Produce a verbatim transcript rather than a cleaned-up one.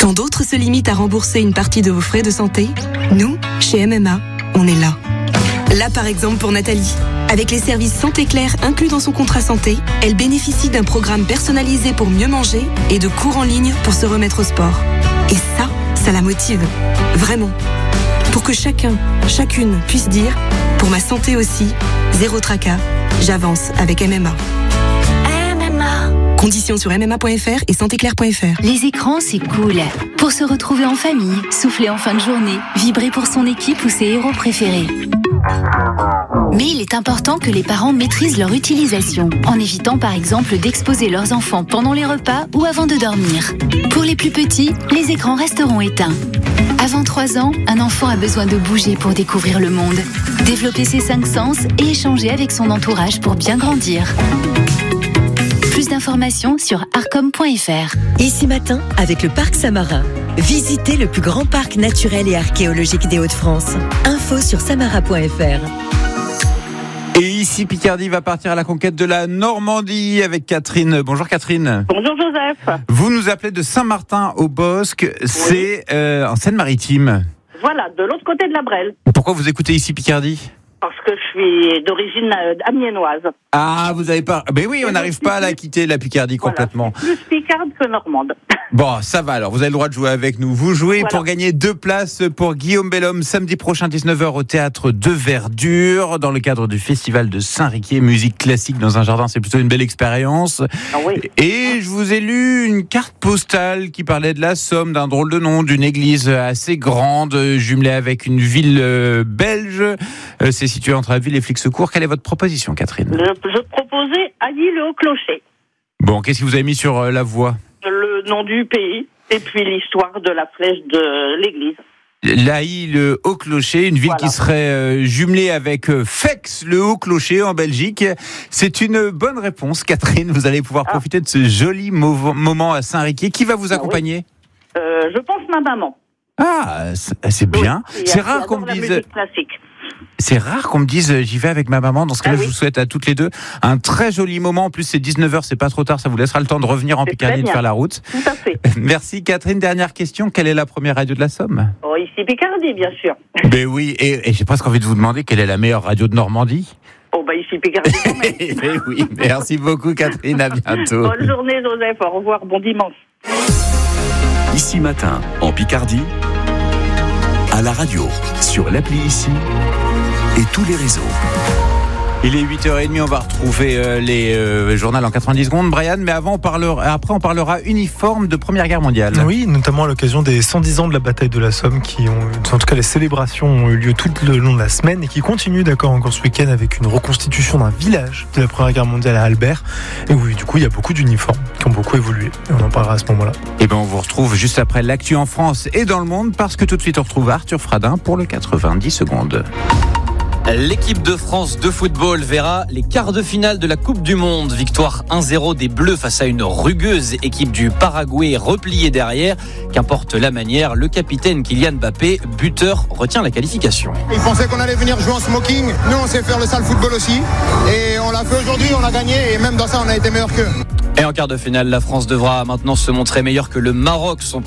Quand d'autres se limitent à rembourser une partie de vos frais de santé, nous, chez M M A, on est là. Là, par exemple, pour Nathalie. Avec les services Santé Claire inclus dans son contrat santé, elle bénéficie d'un programme personnalisé pour mieux manger et de cours en ligne pour se remettre au sport. Et ça, ça la motive. Vraiment. Pour que chacun, chacune puisse dire « Pour ma santé aussi, zéro tracas, j'avance avec M M A ». M M A. Conditions sur m m a point f r et santé claire point f r. Les écrans, c'est cool. Pour se retrouver en famille, souffler en fin de journée, vibrer pour son équipe ou ses héros préférés. Mais il est important que les parents maîtrisent leur utilisation, en évitant par exemple d'exposer leurs enfants pendant les repas ou avant de dormir. Pour les plus petits, les écrans resteront éteints. Avant trois ans, un enfant a besoin de bouger pour découvrir le monde, développer ses cinq sens et échanger avec son entourage pour bien grandir. Plus d'informations sur arcom point f r. Ici Matin, avec le Parc Samarin. Visitez le plus grand parc naturel et archéologique des Hauts-de-France. Info sur samara point f r. Et ici, Picardie va partir à la conquête de la Normandie avec Catherine. Bonjour Catherine. Bonjour Joseph. Vous nous appelez de Saint-Martin-au-Bosc, oui. C'est euh, en Seine-Maritime. Voilà, de l'autre côté de la Brelle. Pourquoi vous écoutez ici Picardie ? Parce que je suis d'origine amiénoise. Ah, vous n'avez pas... Ben oui, on n'arrive pas à la quitter, la Picardie, voilà, complètement. Plus picarde que normande. Bon, ça va alors, vous avez le droit de jouer avec nous. Vous jouez voilà. Pour gagner deux places pour Guillaume Bellhomme samedi prochain dix-neuf heures au Théâtre de Verdure dans le cadre du Festival de Saint-Riquier, musique classique dans un jardin, c'est plutôt une belle expérience. Ah oui. Et je vous ai lu une carte postale qui parlait de la Somme, d'un drôle de nom, d'une église assez grande, jumelée avec une ville belge. C'est situé entre la ville et Flixecourt. Quelle est votre proposition, Catherine ? Je, je proposais Ailly-le-Haut-Clocher. Bon, qu'est-ce que vous avez mis sur euh, la voie ? Le nom du pays et puis l'histoire de la flèche de l'église. L'Ailly-le-Haut-Clocher, une ville voilà. Qui serait euh, jumelée avec euh, Fex-le-Haut-Clocher en Belgique. C'est une bonne réponse, Catherine. Vous allez pouvoir ah. profiter de ce joli mov- moment à Saint-Riquier. Qui va vous accompagner ? ah, oui. euh, Je pense ma maman. Ah, c'est bien. Oui, c'est rare qu'on me dise... C'est rare qu'on me dise j'y vais avec ma maman. Dans ce cas-là, ah oui. Je vous souhaite à toutes les deux un très joli moment. En plus, c'est dix-neuf heures, c'est pas trop tard. Ça vous laissera le temps de revenir en c'est Picardie et de faire la route. Tout à fait. Merci Catherine. Dernière question. Quelle est la première radio de la Somme ? Oh, ici Picardie, bien sûr. Ben oui. Et, et j'ai presque envie de vous demander quelle est la meilleure radio de Normandie ? Oh, bah ici Picardie quand même. Ben oui. Merci beaucoup Catherine. À bientôt. Bonne journée Joseph. Au revoir. Bon dimanche. Ici Matin, en Picardie, à la radio, sur l'appli Ici et tous les réseaux. Il est huit heures trente, on va retrouver euh, les euh, journaux en quatre-vingt-dix secondes, Brian, mais avant on parlera, après on parlera uniforme de Première Guerre mondiale. Oui, notamment à l'occasion des cent dix ans de la bataille de la Somme, qui ont, en tout cas les célébrations ont eu lieu tout le long de la semaine et qui continuent d'accord encore ce week-end avec une reconstitution d'un village de la Première Guerre mondiale à Albert. Et oui, du coup il y a beaucoup d'uniformes qui ont beaucoup évolué. Et on en parlera à ce moment-là. Et ben on vous retrouve juste après l'actu en France et dans le monde, parce que tout de suite on retrouve Arthur Fradin pour le quatre-vingt-dix secondes. L'équipe de France de football verra les quarts de finale de la Coupe du Monde. Victoire un zéro des Bleus face à une rugueuse équipe du Paraguay repliée derrière. Qu'importe la manière, le capitaine Kylian Mbappé, buteur, retient la qualification. Ils pensaient qu'on allait venir jouer en smoking. Nous, on sait faire le sale football aussi. Et on l'a fait aujourd'hui, on a gagné. Et même dans ça, on a été meilleurs qu'eux. Et en quart de finale, la France devra maintenant se montrer meilleure que le Maroc, son